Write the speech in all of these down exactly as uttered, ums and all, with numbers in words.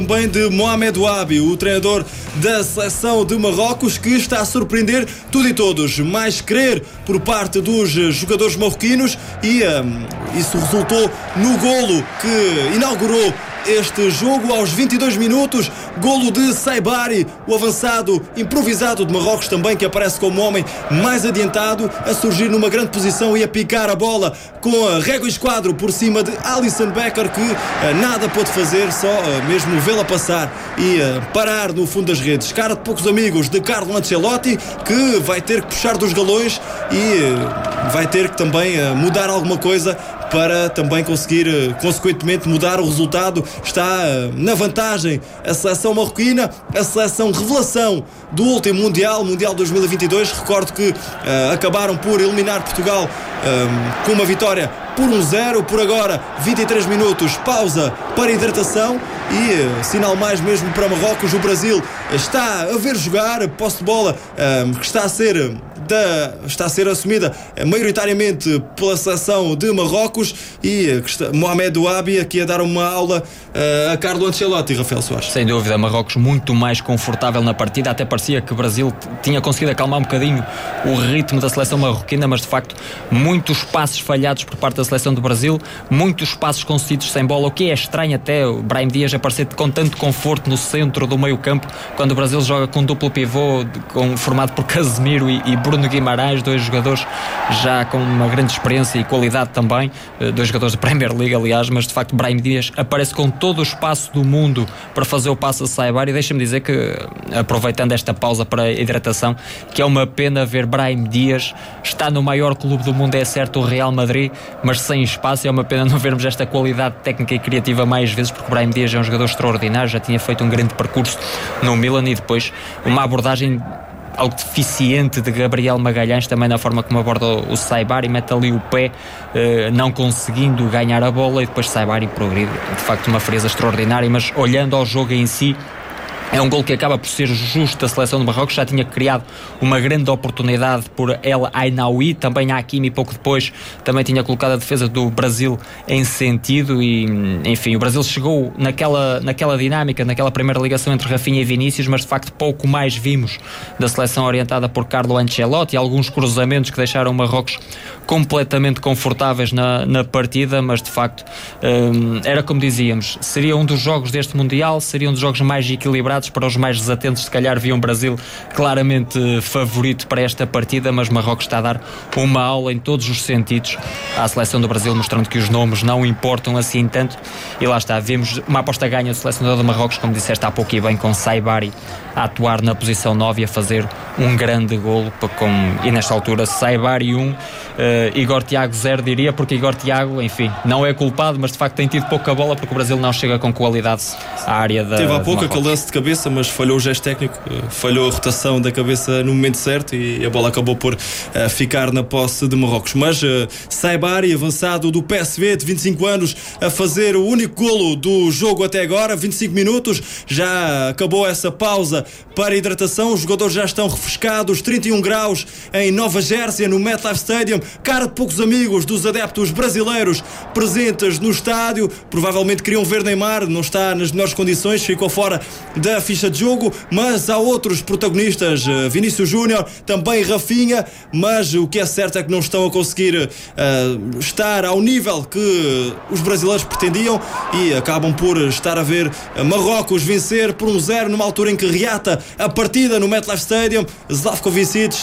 Também de Mohamed Wabi, o treinador da seleção de Marrocos, que está a surpreender tudo e todos. Mais querer por parte dos jogadores marroquinos e um, isso resultou no golo que inaugurou este jogo aos vinte e dois minutos. Golo de Saibari, o avançado improvisado de Marrocos, também que aparece como homem mais adiantado, a surgir numa grande posição e a picar a bola com a régua e esquadro por cima de Alisson Becker, que uh, nada pôde fazer, só uh, mesmo vê-la passar e uh, parar no fundo das redes. Cara de poucos amigos de Carlo Ancelotti, que vai ter que puxar dos galões e uh, vai ter que também uh, mudar alguma coisa para também conseguir, consequentemente, mudar o resultado. Está na vantagem a seleção marroquina, a seleção revelação do último Mundial, Mundial dois mil e vinte e dois. Recordo que uh, acabaram por eliminar Portugal um, com uma vitória por um zero. Por agora, vinte e três minutos, pausa para hidratação e uh, sinal mais mesmo para Marrocos. O Brasil está a ver jogar, posse de bola um, que está a ser... Da, está a ser assumida maioritariamente pela seleção de Marrocos e está, Mohamed Wabi aqui a dar uma aula uh, a Carlo Ancelotti. Rafael Soares. Sem dúvida, Marrocos muito mais confortável na partida, até parecia que o Brasil tinha conseguido acalmar um bocadinho o ritmo da seleção marroquina, mas de facto muitos passos falhados por parte da seleção do Brasil, muitos passos concedidos sem bola, o que é estranho até o Brahim Dias aparecer com tanto conforto no centro do meio campo, quando o Brasil joga com duplo pivô com, formado por Casemiro e, e Bruno Guimarães, dois jogadores já com uma grande experiência e qualidade também, dois jogadores da Premier League aliás, mas de facto Brahim Dias aparece com todo o espaço do mundo para fazer o passo a Saibari. E deixa-me dizer que, aproveitando esta pausa para a hidratação, que é uma pena ver Brahim Dias, está no maior clube do mundo, é certo, o Real Madrid, mas sem espaço. É uma pena não vermos esta qualidade técnica e criativa mais vezes, porque Brahim Dias é um jogador extraordinário, já tinha feito um grande percurso no Milan e depois uma abordagem algo deficiente de Gabriel Magalhães também na forma como aborda o Saibari, mete ali o pé, eh, não conseguindo ganhar a bola, e depois Saibari progride. De facto uma frieza extraordinária, mas olhando ao jogo em si, é um gol que acaba por ser justo da seleção de Marrocos. Já tinha criado uma grande oportunidade por El Ainaoui, também a Hakimi pouco depois também tinha colocado a defesa do Brasil em sentido e, enfim, o Brasil chegou naquela, naquela dinâmica, naquela primeira ligação entre Rafinha e Vinícius, mas de facto pouco mais vimos da seleção orientada por Carlo Ancelotti, alguns cruzamentos que deixaram Marrocos completamente confortáveis na, na partida, mas de facto hum, era como dizíamos, seria um dos jogos deste Mundial, seria um dos jogos mais equilibrados. Para os mais desatentos, se calhar viam o Brasil claramente favorito para esta partida, mas Marrocos está a dar uma aula em todos os sentidos à seleção do Brasil, mostrando que os nomes não importam assim tanto. E lá está, vemos uma aposta ganha do selecionador de Marrocos, como disseste há pouco e bem, com Saibari a atuar na posição nove e a fazer um grande golo, com, e nesta altura Saibari um, uh, Igor Thiago zero, diria, porque Igor Thiago, enfim, não é culpado, mas de facto tem tido pouca bola porque o Brasil não chega com qualidade à área da Teve há pouco aquele lance de cabeça, mas falhou o gesto técnico, falhou a rotação da cabeça no momento certo e a bola acabou por uh, ficar na posse de Marrocos. Mas uh, Saibari, avançado do P S V, de vinte e cinco anos, a fazer o único golo do jogo até agora, vinte e cinco minutos, já acabou essa pausa para a hidratação, os jogadores já estão refrescados, trinta e um graus em Nova Jersey, no MetLife Stadium, cara de poucos amigos dos adeptos brasileiros presentes no estádio, provavelmente queriam ver Neymar, não está nas melhores condições, ficou fora da ficha de jogo, mas há outros protagonistas, Vinícius Júnior, também Rafinha, mas o que é certo é que não estão a conseguir uh, estar ao nível que os brasileiros pretendiam e acabam por estar a ver Marrocos vencer por um zero numa altura em que reata a partida no MetLife Stadium. Zlatkovic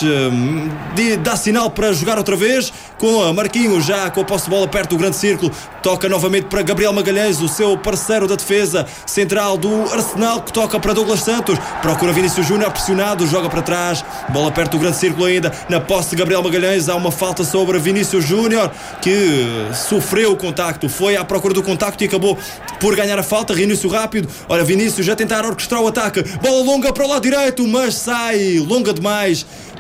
uh, dá sinal para jogar outra vez, com a Marquinhos já com a posse de bola perto do grande círculo, toca novamente para Gabriel Magalhães, o seu parceiro da defesa central do Arsenal, que toca para Douglas Santos, procura Vinícius Júnior, pressionado, joga para trás, bola perto do grande círculo ainda, na posse de Gabriel Magalhães, há uma falta sobre Vinícius Júnior, que sofreu o contacto, foi à procura do contacto e acabou por ganhar a falta. Reinício rápido, olha Vinícius a tentar orquestrar o ataque, bola longa para o lado direito, mas sai longa demais.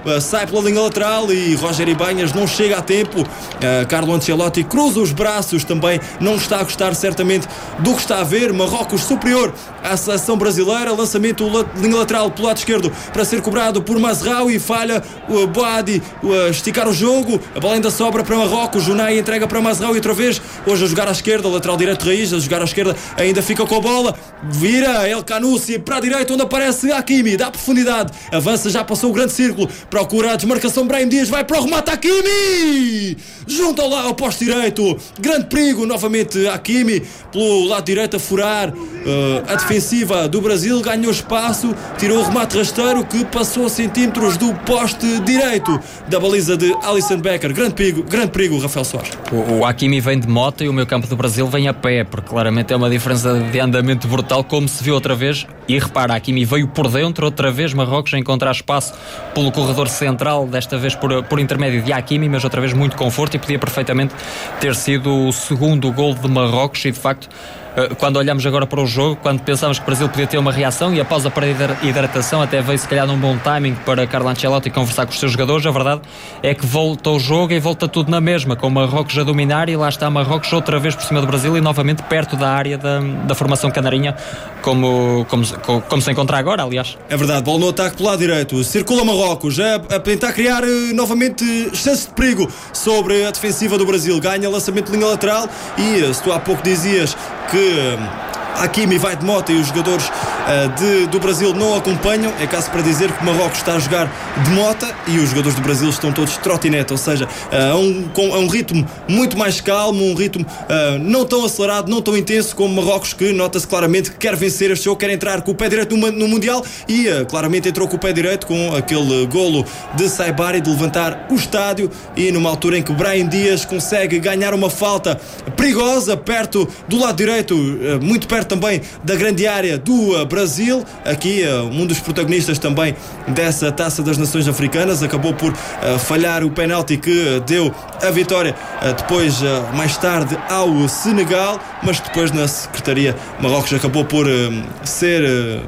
uh, sai pela linha lateral e Roger Ibanhas não chega a tempo. uh, Carlo Ancelotti cruza os braços, também não está a gostar certamente do que está a ver. Marrocos superior à seleção brasileira, lançamento linha lateral pelo lado esquerdo para ser cobrado por Mazraoui, falha o Boadi uh, esticar o jogo, a bola ainda sobra para Marrocos, Unai entrega para Mazraoui outra vez, hoje a jogar à esquerda, lateral direito Raiz, a jogar à esquerda, ainda fica com a bola, vira El Kanoussi para a direita onde aparece Hakimi, dá profundidade, avança, já passou o grande círculo, procura a desmarcação, Brahim Dias vai para o remate, Hakimi junto ao, ao posto direito, grande perigo novamente Hakimi pelo lado direito a furar uh, a defensiva do Brasil, ganhou espaço, tirou o remate rasteiro que passou a centímetros do poste direito da baliza de Alisson Becker. Grande perigo, grande perigo Rafael Soares. O, o Hakimi vem de moto e o meio campo do Brasil vem a pé, porque claramente é uma diferença de andamento brutal, como se viu outra vez. E repara, Hakimi veio por dentro outra vez, Marrocos a encontrar espaço pelo corredor central, desta vez por, por intermédio de Hakimi, mas outra vez muito conforto, e podia perfeitamente ter sido o segundo gol de Marrocos. E de facto, quando olhamos agora para o jogo, quando pensamos que o Brasil podia ter uma reação e após a parada de hidratação até veio se calhar num bom timing para Carlo Ancelotti conversar com os seus jogadores, a verdade é que volta o jogo e volta tudo na mesma, com Marrocos a dominar, e lá está Marrocos outra vez por cima do Brasil e novamente perto da área da, da formação canarinha, como, como, como, como se encontra agora, aliás. É verdade, bola no ataque pelo lado direito, circula Marrocos a, a tentar criar uh, novamente chances de perigo sobre a defensiva do Brasil, ganha lançamento de linha lateral e uh, se tu há pouco dizias que Hakimi vai de moto e os jogadores uh, de, do Brasil não acompanham, é caso para dizer que o Marrocos está a jogar de moto e os jogadores do Brasil estão todos de trotinete, ou seja, uh, a, um, com, a um ritmo muito mais calmo, um ritmo uh, não tão acelerado, não tão intenso como o Marrocos, que nota-se claramente que quer vencer este jogo, quer entrar com o pé direito no, no Mundial e uh, claramente entrou com o pé direito com aquele golo de Saibari de levantar o estádio, e numa altura em que Brahim Dias consegue ganhar uma falta perigosa perto do lado direito, uh, muito perto também da grande área do uh, Brasil. Aqui uh, um dos protagonistas também dessa Taça das Nações Africanas acabou por uh, falhar o penalti que uh, deu a vitória uh, depois uh, mais tarde ao Senegal, mas depois na Secretaria Marrocos acabou por uh, ser uh,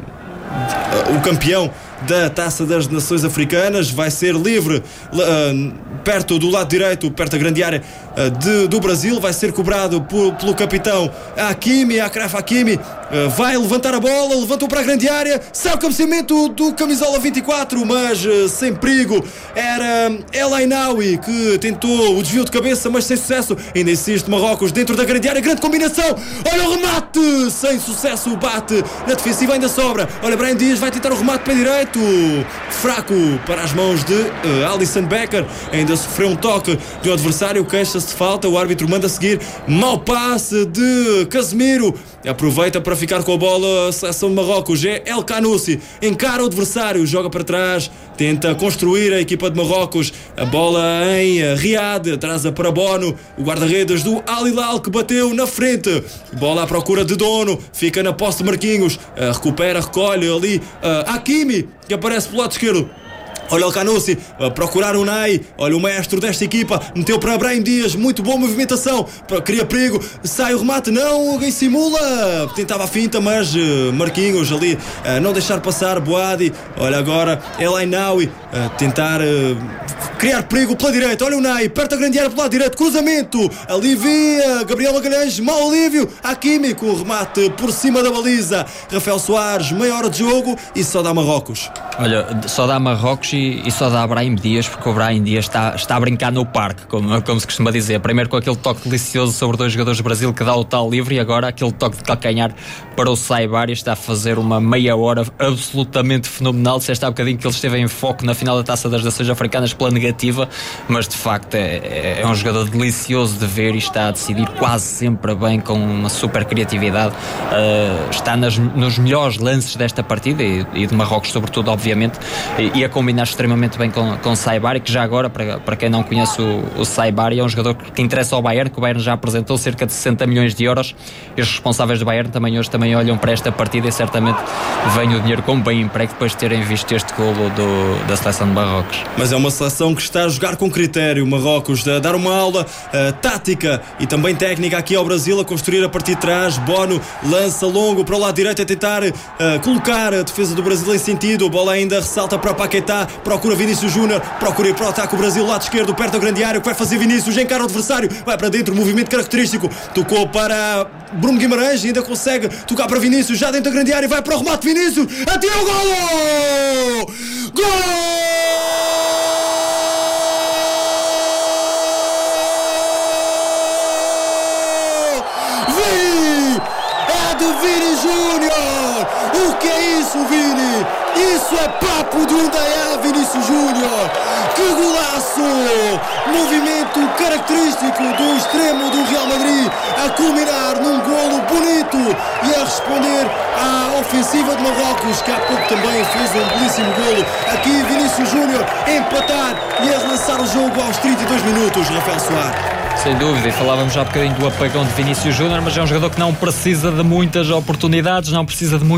uh, o campeão da Taça das Nações Africanas, vai ser livre uh, perto do lado direito, perto da grande área uh, de, do Brasil, vai ser cobrado por, pelo capitão Hakimi, Achraf Hakimi, uh, vai levantar a bola, levantou para a grande área, sai o cabeceamento do camisola vinte e quatro, mas uh, sem perigo, era El Ainaoui que tentou o desvio de cabeça, mas sem sucesso, ainda insiste Marrocos dentro da grande área, grande combinação, olha o remate, sem sucesso, bate na defensiva, ainda sobra, olha Brahim Dias vai tentar o remate para a direita, fraco para as mãos de uh, Alisson Becker, ainda sofreu um toque de um adversário, queixa-se de falta, o árbitro manda seguir, mau passe de Casemiro, aproveita para ficar com a bola a seleção de Marrocos, é El Kanoussi, encara o adversário, joga para trás, tenta construir a equipa de Marrocos, a bola em Riad, atrasa para Bono, o guarda-redes do Al Hilal que bateu na frente, bola à procura de Dono, fica na posse de Marquinhos, uh, recupera, recolhe ali uh, Hakimi, que aparece pelo lado esquerdo. Olha o Kanoussi a procurar o Unai, olha o maestro desta equipa, meteu para Brahim Dias, muito boa movimentação, cria perigo, sai o remate, não, alguém simula, tentava a finta, mas uh, Marquinhos ali, uh, não deixar passar, Boadi, olha agora El Ainaoui, uh, tentar uh, criar perigo pela direita, olha o Unai, perto da grande área pelo lado direito, cruzamento, alivia, Gabriel Magalhães, mau alívio, Hakimi com o remate por cima da baliza, Rafael Soares, meia hora de jogo e só dá Marrocos. Olha, só dá Marrocos e e só dá a Brahim Dias, porque o Brahim Dias está, está a brincar no parque, como, como se costuma dizer. Primeiro com aquele toque delicioso sobre dois jogadores do Brasil que dá o tal livre, e agora aquele toque de calcanhar para o Saibari. Está a fazer uma meia hora absolutamente fenomenal. Disseste há bocadinho que ele esteve em foco na final da Taça das Nações Africanas pela negativa, mas de facto é, é um jogador delicioso de ver e está a decidir quase sempre bem, com uma super criatividade. Uh, está nas, nos melhores lances desta partida e, e de Marrocos sobretudo, obviamente, e, e a combinar extremamente bem com, com o Saibari, que já agora, para, para quem não conhece o, o Saibari, é um jogador que interessa ao Bayern, que o Bayern já apresentou cerca de sessenta milhões de euros, e os responsáveis do Bayern também hoje também olham para esta partida e certamente vem o dinheiro com bem emprego depois de terem visto este golo do, da seleção de Marrocos. Mas é uma seleção que porque está a jogar com critério. Marrocos a dar uma aula uh, tática e também técnica aqui ao Brasil, a construir a partir de trás. Bono lança longo para o lado direito a tentar uh, colocar a defesa do Brasil em sentido. A bola ainda ressalta para Paquetá, procura Vinícius Júnior, procura ir para o ataque o Brasil, lado esquerdo, perto da grande área. O que vai fazer Vinícius? Encara o adversário, vai para dentro, movimento característico. Tocou para Bruno Guimarães, ainda consegue tocar para Vinícius, já dentro da grande área, vai para o remate Vinícius, atira o golo! Gol! De Vini Júnior! O que é isso, Vini? Isso é papo de Undaiá, Vinícius Júnior! Que golaço! Movimento característico do extremo do Real Madrid a culminar num golo bonito e a responder à ofensiva de Marrocos, que há pouco também fez um belíssimo golo. Aqui Vinícius Júnior a empatar e a relançar o jogo aos trinta e dois minutos, Rafael Soares. Sem dúvida, e falávamos já um bocadinho do apagão de Vinícius Júnior, mas é um jogador que não precisa de muitas oportunidades, não precisa de muito